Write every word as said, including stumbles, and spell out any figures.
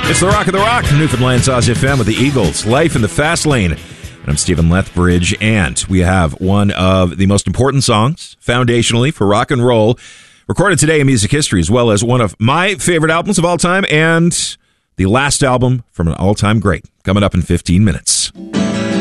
It's the Rock of the Rock, Newfoundland's Oz F M with the Eagles, Life in the Fast Lane. And I'm Stephen Lethbridge, and we have one of the most important songs, foundationally, for rock and roll, recorded today in music history, as well as one of my favorite albums of all time, and the last album from an all-time great, coming up in fifteen minutes.